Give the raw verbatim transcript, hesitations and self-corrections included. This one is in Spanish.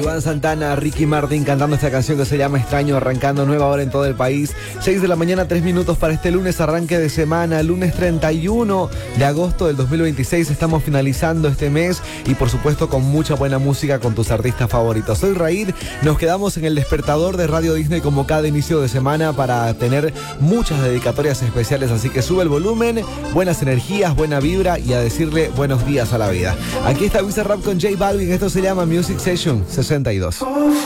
Iván Santana, Ricky Martin cantando esta canción que se llama Extraño, arrancando nueva hora en todo el país. seis de la mañana, tres minutos para este lunes, arranque de semana, lunes treinta y uno de agosto del dos mil veintiséis. Estamos finalizando este mes y por supuesto con mucha buena música con tus artistas favoritos. Soy Raid, nos quedamos en el despertador de Radio Disney como cada inicio de semana para tener muchas dedicatorias especiales, así que sube el volumen, buenas energías, buena vibra y a decirle buenos días a la vida. Aquí está Bizarrap con J Balvin, esto se llama Music Session sesenta y dos.